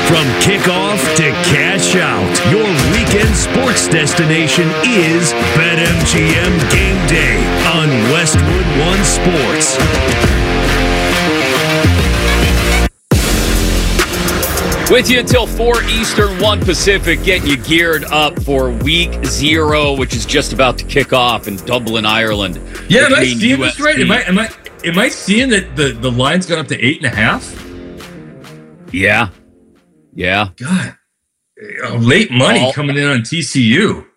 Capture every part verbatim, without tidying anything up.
From kickoff to cash out, your weekend sports destination is BetMGM Game Day on Westwood One Sports. With you until four Eastern, one Pacific, getting you geared up for week zero, which is just about to kick off in Dublin, Ireland. Yeah, am I seeing this right? Am I am I am I seeing that the, the line's gone up to eight and a half? Yeah. Yeah. God. Late money All, coming in on T C U.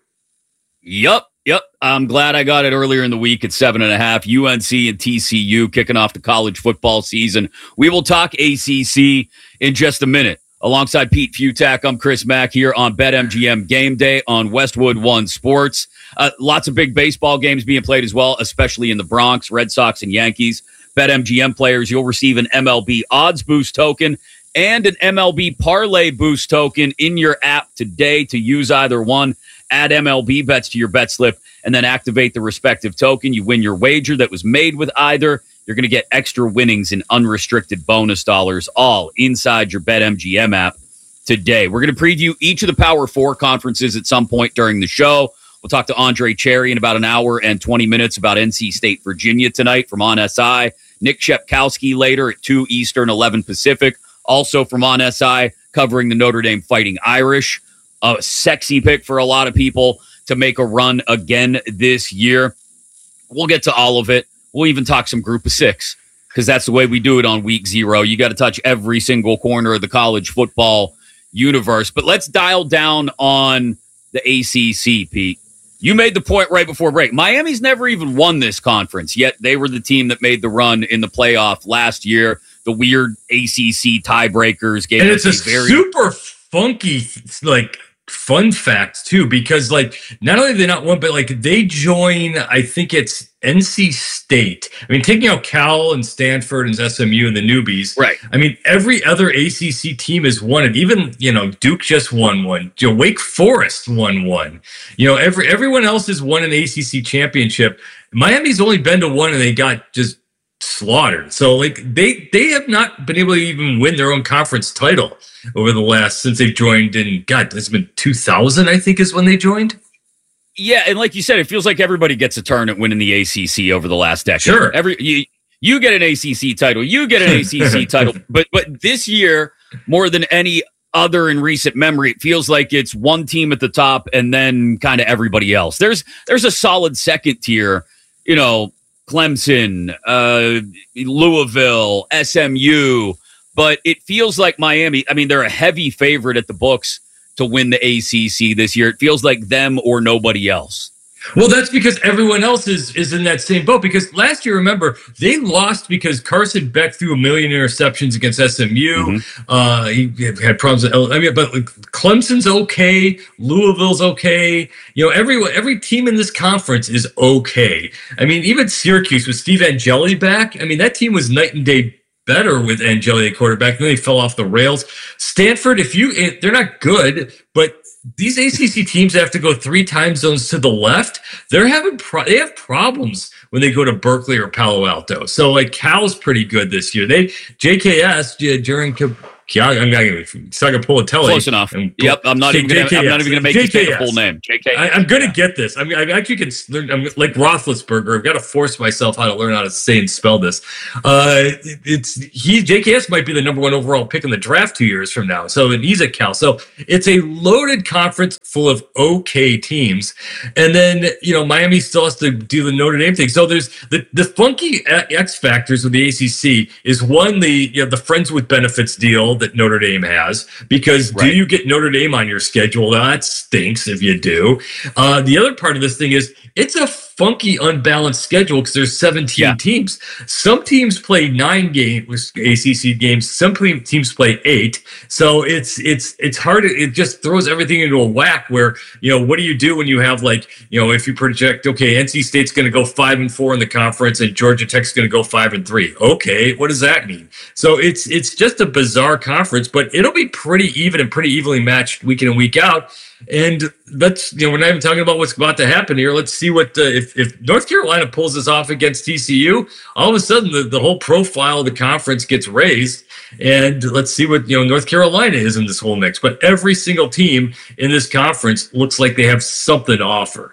Yep. Yep. I'm glad I got it earlier in the week at seven and a half. U N C and T C U kicking off the college football season. We will talk A C C in just a minute. Alongside Pete Futak, I'm Chris Mack here on BetMGM Game Day on Westwood One Sports. Uh, lots of big baseball games being played as well, especially in the Bronx, Red Sox and Yankees. BetMGM players, you'll receive an M L B Odds Boost token and an M L B Parlay Boost token in your app today to use either one. Add M L B bets to your bet slip and then activate the respective token. You win your wager that was made with either. You're going to get extra winnings and unrestricted bonus dollars all inside your BetMGM app today. We're going to preview each of the Power Four conferences at some point during the show. We'll talk to Andre Cherry in about an hour and twenty minutes about N C State, Virginia tonight from On S I. Nick Shepkowski later at two Eastern, eleven Pacific. Also from On S I, covering the Notre Dame Fighting Irish. A sexy pick for a lot of people to make a run again this year. We'll get to all of it. We'll even talk some group of six because that's the way we do it on week zero. You got to touch every single corner of the college football universe. But let's dial down on the A C C, Pete. You made the point right before break. Miami's never even won this conference, yet they were the team that made the run in the playoff last year. The weird A C C tiebreakers gave and it's us a a very super funky, like, fun fact too, because like not only have they not won, but like they join, I think it's N C State. I mean, taking out Cal and Stanford and S M U and the newbies, right? I mean, every other A C C team has won it. Even, you know, Duke just won one. You know, Wake Forest won one. You know, every everyone else has won an A C C championship. Miami's only been to one, and they got just slaughtered. So like they they have not been able to even win their own conference title over the last, since they've joined in, God, it's been two thousand, I think, is when they joined. Yeah, and like you said, it feels like everybody gets a turn at winning the A C C over the last decade. Sure. Every you, you get an A C C title, you get an A C C title, but but this year, more than any other in recent memory, it feels like it's one team at the top and then kind of everybody else. There's there's a solid second tier, you know, Clemson, uh, Louisville, S M U, but it feels like Miami, I mean, they're a heavy favorite at the books to win the A C C this year. It feels like them or nobody else. Well, that's because everyone else is is in that same boat. Because last year, remember, they lost because Carson Beck threw a million interceptions against S M U. Mm-hmm. Uh, he had problems with, I mean, but Clemson's okay. Louisville's okay. You know, every every team in this conference is okay. I mean, even Syracuse with Steve Angeli back. I mean, that team was night and day better with Angeli at quarterback. Then they fell off the rails. Stanford, if you, they're not good, but these A C C teams have to go three time zones to the left. They're having pro- they have problems when they go to Berkeley or Palo Alto. So like Cal's pretty good this year. They J K S during I'm not going to pull a telly. Close enough. And, yep, I'm not even going to. I'm not even going to make you say the full name. J K S. I, I'm going to yeah. get this. I mean, I actually can learn. I'm like Roethlisberger. I've got to force myself how to learn how to say and spell this. Uh, it's he. J K S might be the number one overall pick in the draft two years from now. So and he's at Cal. So it's a loaded conference full of okay teams, and then you know Miami still has to do the Notre Dame thing. So there's the the funky X factors of the A C C is one the you know the friends with benefits deal that Notre Dame has, because right. do you get Notre Dame on your schedule? That stinks if you do. Uh, the other part of this thing is it's a funky, unbalanced schedule because there's seventeen yeah. teams. Some teams play nine games, A C C games. Some teams play eight. So it's it's it's hard. It just throws everything into a whack where, you know, what do you do when you have, like, you know, if you project, okay, N C State's going to go five and four in the conference and Georgia Tech's going to go five and three. Okay, what does that mean? So it's it's just a bizarre conference, but it'll be pretty even and pretty evenly matched week in and week out. And let's, you know, we're not even talking about what's about to happen here. Let's see what uh, if if if North Carolina pulls this off against T C U, all of a sudden the, the whole profile of the conference gets raised. And let's see what, you know, North Carolina is in this whole mix. But every single team in this conference looks like they have something to offer.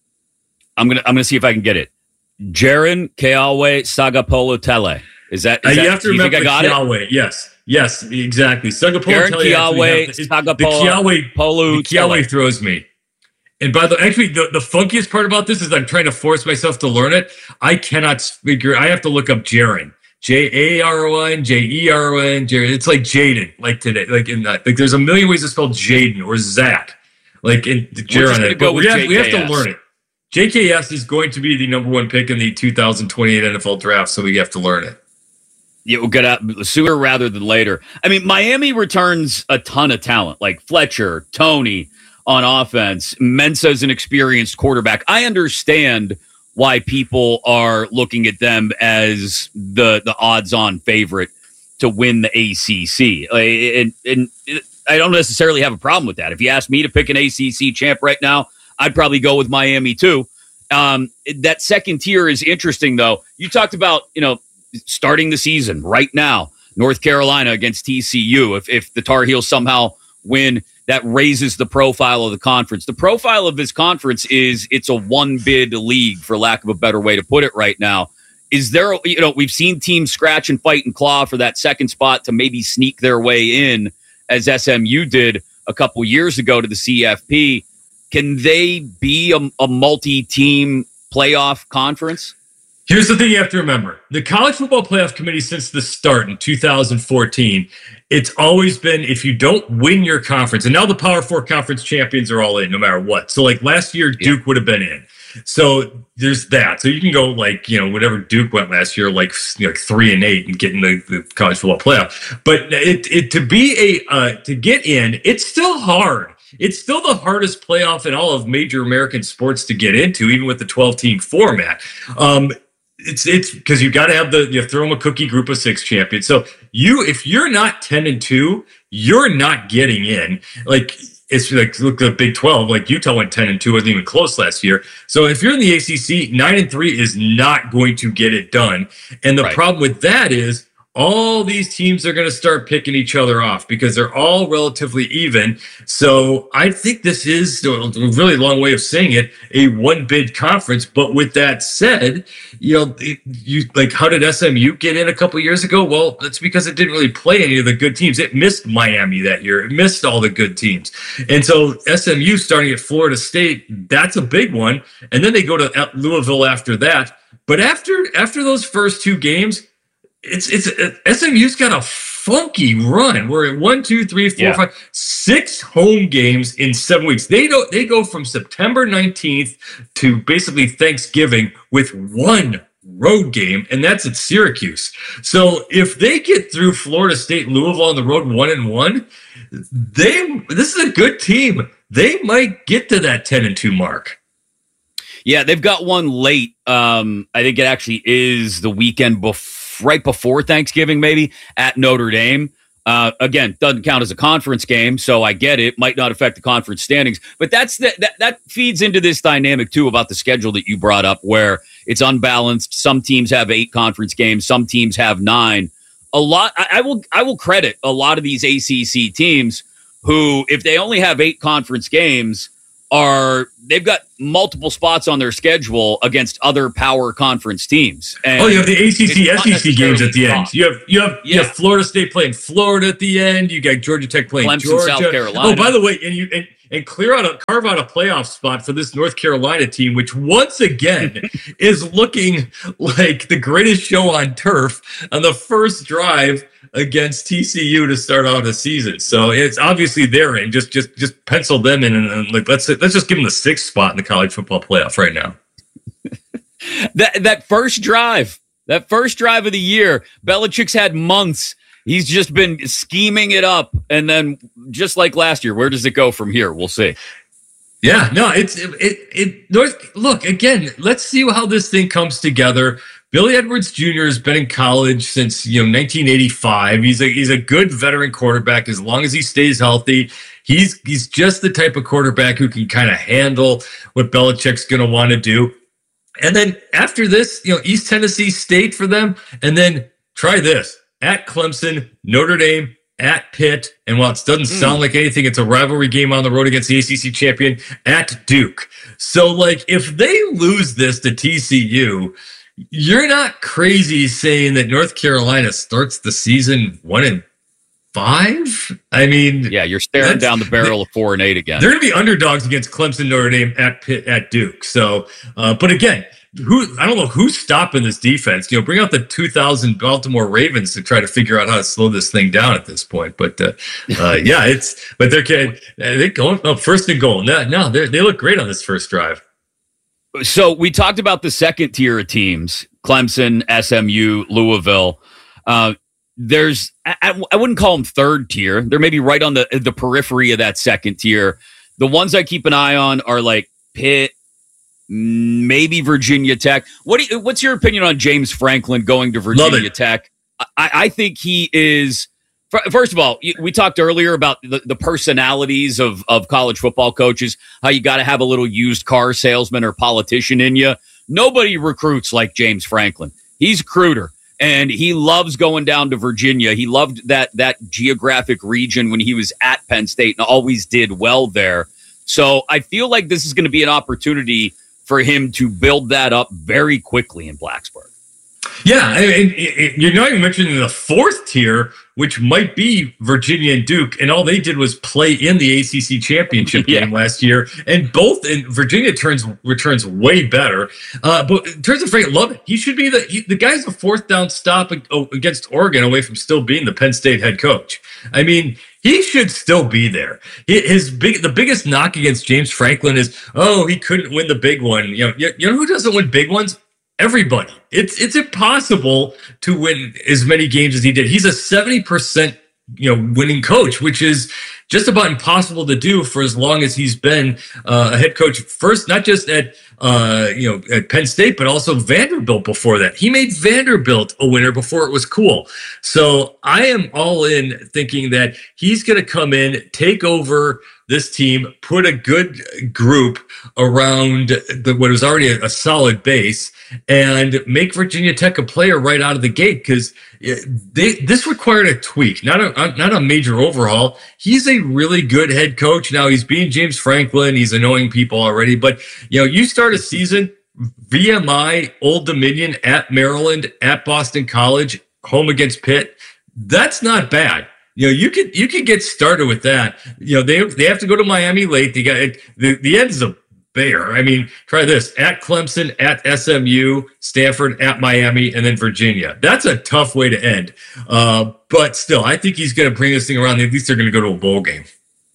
I'm gonna I'm gonna see if I can get it. Jaron Keawe Sagapolo Tele. Is that? Is uh, you that, have to you remember think I got Keawe. it? Yes. Yes, exactly. Sagapolo Jaron Tele. Keawe The Sagapolo Keawe, the Tele. Keawe throws me. And by the actually, the, the funkiest part about this is I'm trying to force myself to learn it. I cannot figure. I have to look up Jaron. J A R O N, J E R O N, Jaron. It's like Jaden, like today, like in that. Like there's a million ways to spell Jaden or Zach, like in Jaron. Go we, have, J K S. we have to learn it. J K S is going to be the number one pick in the two thousand twenty-eight N F L draft, so we have to learn it. Yeah, we'll get out sooner rather than later. I mean, Miami returns a ton of talent, like Fletcher, Tony on offense. Mensah's an experienced quarterback. I understand why people are looking at them as the the odds-on favorite to win the A C C. And, and I don't necessarily have a problem with that. If you ask me to pick an A C C champ right now, I'd probably go with Miami too. Um, that second tier is interesting, though. You talked about, you know, starting the season right now, North Carolina against T C U. If if the Tar Heels somehow win, that raises the profile of the conference. The profile of this conference is it's a one bid league, for lack of a better way to put it right now. Is there, you know, we've seen teams scratch and fight and claw for that second spot to maybe sneak their way in, as S M U did a couple years ago to the C F P. Can they be a, a multi-team playoff conference? Here's the thing you have to remember. The College Football Playoff Committee, since the start in two thousand fourteen, it's always been, if you don't win your conference, and now the Power Four conference champions are all in no matter what. So like last year, Duke yeah. would have been in. So there's that. So you can go like, you know, whatever Duke went last year, like, you know, like three and eight and get in the, the College Football Playoff. But it, it to be a, uh, to get in, it's still hard. It's still the hardest playoff in all of major American sports to get into, even with the twelve team format. Um, It's it's because you got to have the, you throw them a cookie group of six champions. So you, if you're not ten and two, you're not getting in. Like it's like look at the Big twelve. Like Utah went ten and two, wasn't even close last year. So if you're in the A C C, nine and three is not going to get it done. And the right. problem with that is all these teams are going to start picking each other off because they're all relatively even. So I think this is a really long way of saying it, a one bid conference. But with that said, you know, it, you like, how did S M U get in a couple of years ago? Well, that's because it didn't really play any of the good teams. It missed Miami that year. It missed all the good teams. And so S M U starting at Florida State, that's a big one. And then they go to Louisville after that. But after after those first two games, It's it's uh, S M U's got a funky run. We're at one, two, three, four, yeah. five, six home games in seven weeks. They don't. They go from September nineteenth to basically Thanksgiving with one road game, and that's at Syracuse. So if they get through Florida State, Louisville on the road, one and one, they this is a good team. They might get to that ten and two mark. Yeah, they've got one late. Um, I think it actually is the weekend before. Right before Thanksgiving, maybe, at Notre Dame. Uh, again, doesn't count as a conference game, so I get it. Might not affect the conference standings, but that's the, that that feeds into this dynamic too about the schedule that you brought up, where it's unbalanced. Some teams have eight conference games, some teams have nine. A lot. I, I will. I will credit a lot of these A C C teams who, if they only have eight conference games, are they've got multiple spots on their schedule against other power conference teams. And oh, you have the A C C, S E C games at the end. You have you have yeah. you have Florida State playing Florida at the end. You got Georgia Tech playing Clemson, Georgia. South Carolina. Oh, by the way, and you and, and clear out a carve out a playoff spot for this North Carolina team, which once again is looking like the greatest show on turf on the first drive against T C U to start out a season. So it's obviously they're in. Just just just pencil them in and, and like let's let's just give them the sixth spot in the college football playoff right now. that that first drive, that first drive of the year, Belichick's had months. He's just been scheming it up, and then just like last year, where does it go from here? We'll see. Yeah, no, it's it it, it North. Look again. Let's see how this thing comes together. Billy Edwards Junior has been in college since you know nineteen eighty-five. He's a he's a good veteran quarterback as long as he stays healthy. He's he's just the type of quarterback who can kind of handle what Belichick's going to want to do. And then after this, you know, East Tennessee State for them. And then try this at Clemson, Notre Dame, at Pitt. And while it doesn't mm. sound like anything, it's a rivalry game on the road against the A C C champion at Duke. So, like, if they lose this to T C U, you're not crazy saying that North Carolina starts the season one and five. I mean, yeah, you're staring down the barrel of four and eight again. They're going to be underdogs against Clemson, Notre Dame, at Pitt, at Duke. So, uh, but again, who I don't know who's stopping this defense. You know, bring out the two thousand Baltimore Ravens to try to figure out how to slow this thing down at this point. But uh, uh, yeah, it's but they're they're going oh, first and goal. No, no, they they look great on this first drive. So we talked about the second tier of teams: Clemson, S M U, Louisville. Uh, there's I, I wouldn't call them third tier. They're maybe right on the the periphery of that second tier. The ones I keep an eye on are like Pitt, maybe Virginia Tech. What do you, what's your opinion on James Franklin going to Virginia Tech? I, I think he is. First of all, we talked earlier about the, the personalities of, of college football coaches, how you got to have a little used car salesman or politician in you. Nobody recruits like James Franklin. He's a recruiter, and he loves going down to Virginia. He loved that that geographic region when he was at Penn State and always did well there. So I feel like this is going to be an opportunity for him to build that up very quickly in Blacksburg. Yeah, and you're not even mentioning the fourth tier, which might be Virginia and Duke, and all they did was play in the A C C championship yeah. game last year, and both in Virginia turns returns way better. Uh, but in terms of Frank, love it. He should be the he, the guy's a fourth down stop against Oregon away from still being the Penn State head coach. I mean, he should still be there. His big, the biggest knock against James Franklin is, oh, he couldn't win the big one. You know, you know who doesn't win big ones? Everybody. It's it's impossible to win as many games as he did. He's a seventy percent you know winning coach, which is just about impossible to do for as long as he's been uh, a head coach. First, not just at uh, you know at Penn State, but also Vanderbilt before that. He made Vanderbilt a winner before it was cool. So I am all in thinking that he's going to come in, take over this team, put a good group around the, what was already a, a solid base, and make Virginia Tech a player right out of the gate, because they this required a tweak, not a not a major overhaul. He's a really good head coach. Now he's being James Franklin. He's annoying people already, but you know, you start a season, V M I, Old Dominion, at Maryland, at Boston College, home against Pitt. That's not bad. You know, you could you could get started with that. You know, they they have to go to Miami late. They got the the end's a bear. I mean, try this: at Clemson, at S M U, Stanford, at Miami, and then Virginia. That's a tough way to end. Uh, but still, I think he's going to bring this thing around. At least they're going to go to a bowl game.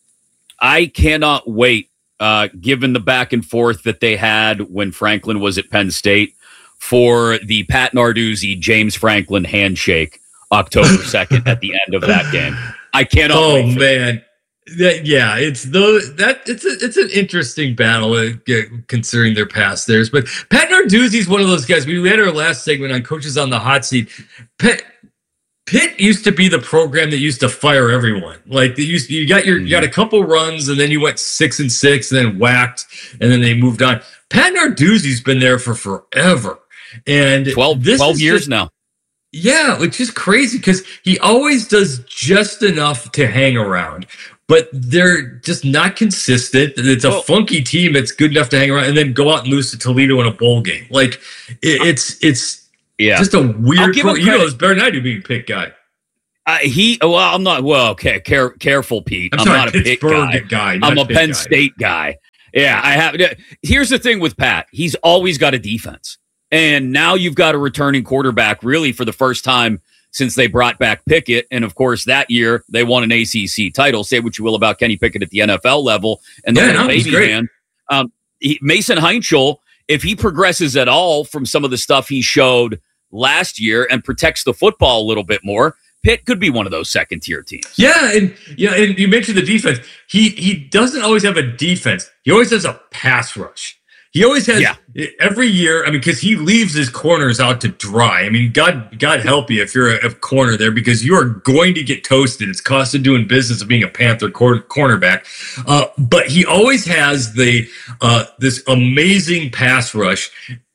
I cannot wait, uh, given the back and forth that they had when Franklin was at Penn State, for the Pat Narduzzi James Franklin handshake October second at the end of that game. I cannot. Oh wait man, that, yeah, it's those that it's a, it's an interesting battle uh, considering their past theirs. But Pat Narduzzi is one of those guys. We had our last segment on coaches on the hot seat. Pitt, Pitt used to be the program that used to fire everyone. Like they used, you got your you got a couple runs, and then you went six and six, and then whacked, and then they moved on. Pat Narduzzi's been there for forever, and twelve, this twelve years just, now. Yeah, which is crazy because he always does just enough to hang around, but they're just not consistent. It's a well, funky team that's good enough to hang around and then go out and lose to Toledo in a bowl game. Like it, it's it's yeah. just a weird. Pro- you know, it's better than I do being a Pitt guy. Uh, he well, I'm not. Well, okay, care, careful, Pete. I'm, I'm sorry, not a Pitt guy. guy I'm a Pitt Penn guy. State guy. Yeah, I have. Here's the thing with Pat: he's always got a defense. And now you've got a returning quarterback really for the first time since they brought back Pickett. And of course, that year they won an A C C title. Say what you will about Kenny Pickett at the N F L level and the yeah, little no, baby man. Um, he, Mason Heinschel, if he progresses at all from some of the stuff he showed last year and protects the football a little bit more, Pitt could be one of those second tier teams. Yeah, and yeah, and you mentioned the defense. He he doesn't always have a defense. He always has a pass rush. He always has yeah. every year. I mean, because he leaves his corners out to dry. I mean, God, God help you if you're a, a corner there, because you are going to get toasted. It's cost of doing business of being a Panther cor- cornerback. Uh, but he always has the uh, this amazing pass rush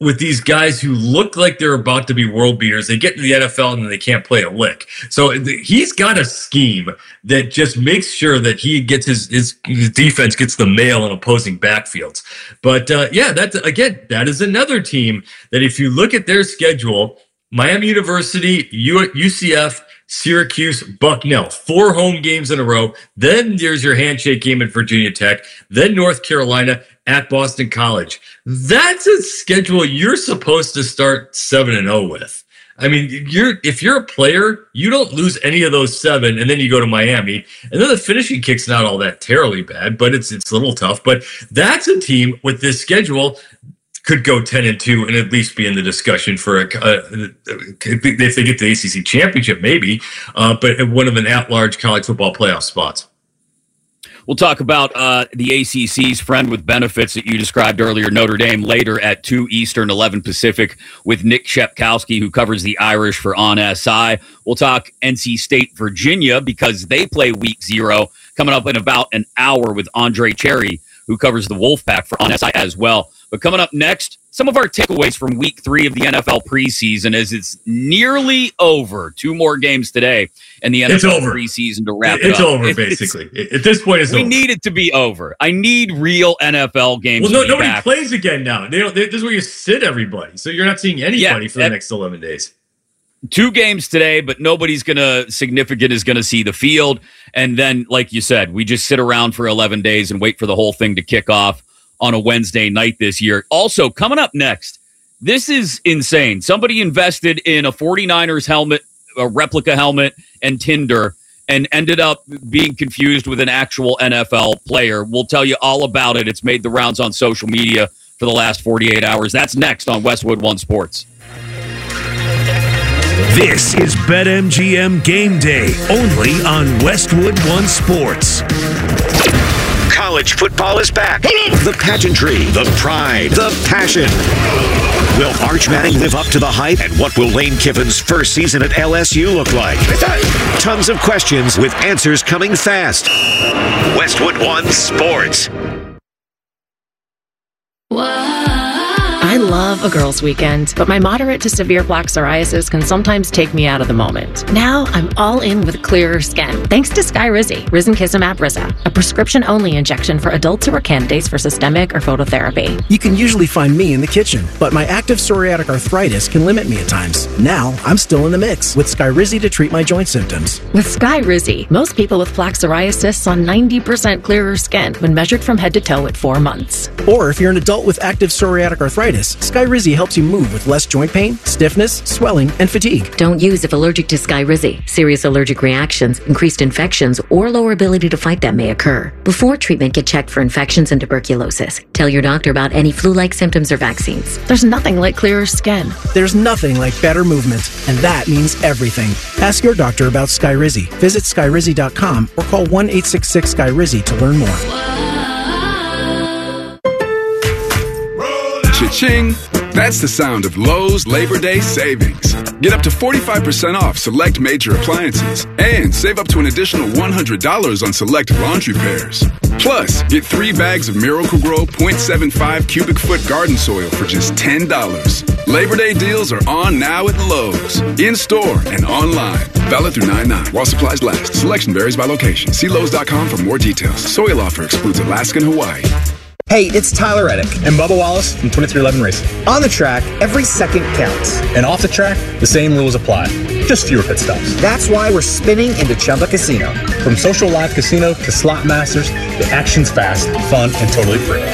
with these guys who look like they're about to be world beaters. They get into the N F L and they can't play a lick. So he's got a scheme that just makes sure that he gets his, his, his defense gets the mail in opposing backfields. But uh, yeah, that's again, that is another team that if you look at their schedule, Miami University, U C F, Syracuse, Bucknell, four home games in a row. Then there's your handshake game at Virginia Tech. Then North Carolina at Boston College. That's a schedule you're supposed to start seven and oh with. I mean, you're if you're a player, you don't lose any of those seven, and then you go to Miami, and then the finishing kick's not all that terribly bad, but it's it's a little tough. But that's a team with this schedule could go ten and two and at least be in the discussion for a, uh, if they get the A C C championship, maybe, uh, but one of an at-large college football playoff spots. We'll talk about uh, the A C C's friend with benefits that you described earlier, Notre Dame, later at two Eastern, eleven Pacific, with Nick Shepkowski, who covers the Irish for On S I. We'll talk N C State, Virginia, because they play week zero, coming up in about an hour with Andre Cherry, who covers the Wolfpack for On S I as well. But coming up next, some of our takeaways from week three of the N F L preseason as it's nearly over. Two more games today and the N F L preseason to wrap it's it up. Over, it's over, basically. At this point, it's we over. We need it to be over. I need real N F L games. Well, no, nobody back. plays again now. They don't, they, this is where you sit everybody. So you're not seeing anybody yeah, for the that, next eleven days. Two games today, but nobody's going to, significant is going to see the field. And then, like you said, we just sit around for eleven days and wait for the whole thing to kick off on a Wednesday night this year. Also, coming up next, this is insane. Somebody invested in a 49ers helmet, a replica helmet, and Tinder, and ended up being confused with an actual N F L player. We'll tell you all about it. It's made the rounds on social media for the last forty-eight hours. That's next on Westwood One Sports. This is BetMGM Game Day, only on Westwood One Sports. College football is back. The pageantry, the pride, the passion. Will Arch Manning live up to the hype? And what will Lane Kiffin's first season at L S U look like? Tons of questions with answers coming fast. Westwood One Sports. I love a girls' weekend, but my moderate to severe plaque psoriasis can sometimes take me out of the moment. Now I'm all in with clearer skin, thanks to Skyrizi, Risankizumab Risa, a prescription-only injection for adults who are candidates for systemic or phototherapy. You can usually find me in the kitchen, but my active psoriatic arthritis can limit me at times. Now I'm still in the mix with Skyrizi to treat my joint symptoms. With Skyrizi, most people with plaque psoriasis saw ninety percent clearer skin when measured from head to toe at four months. Or if you're an adult with active psoriatic arthritis, Skyrizi helps you move with less joint pain, stiffness, swelling, and fatigue. Don't use if allergic to Skyrizi. Serious allergic reactions, increased infections, or lower ability to fight them may occur. Before treatment, get checked for infections and tuberculosis. Tell your doctor about any flu-like symptoms or vaccines. There's nothing like clearer skin. There's nothing like better movement, and that means everything. Ask your doctor about Skyrizi. Visit Skyrizi dot com or call one eight six six Skyrizi to learn more. Cha-ching! That's the sound of Lowe's Labor Day savings. Get up to forty-five percent off select major appliances and save up to an additional one hundred dollars on select laundry pairs. Plus, get three bags of Miracle-Gro point seven five cubic foot garden soil for just ten dollars. Labor Day deals are on now at Lowe's. In-store and online. Valid through nine nine while supplies last. Selection varies by location. See Lowe's dot com for more details. Soil offer excludes Alaska and Hawaii. Hey, it's Tyler Reddick and Bubba Wallace from twenty-three eleven Racing. On the track, every second counts. And off the track, the same rules apply. Just fewer pit stops. That's why we're spinning into Chumba Casino. From social live casino to slot masters, the action's fast, fun, and totally free.